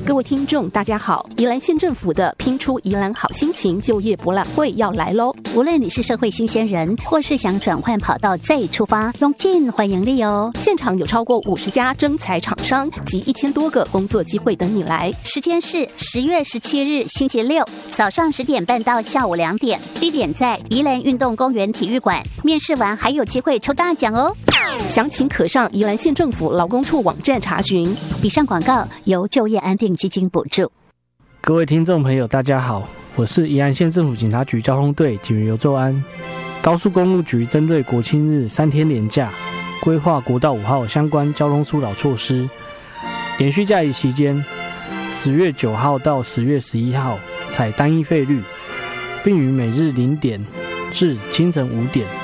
各位听众大家好，宜兰县政府的拼出宜兰好心情就业博览会要来咯。 无论你是社会新鲜人或是想转换跑道再出发，用尽欢迎你哦。 现场有超过50家征才厂商及1000多个工作机会等你来。 时间是10月17日星期六早上10点半到下午2点，地点在宜兰运动公园体育馆。面试完还有机会抽大奖哦。 详情可上宜兰县政府劳工处网站查询。 以上广告由就业安定基金补助。 各位听众朋友大家好，我是宜兰县政府警察局交通队警员尤周安。高速公路局针对国庆日3天连假，规划国道5号相关交通疏导措施。连续假期期间10月9号到10月11号采单一费率，并于每日0点至清晨5点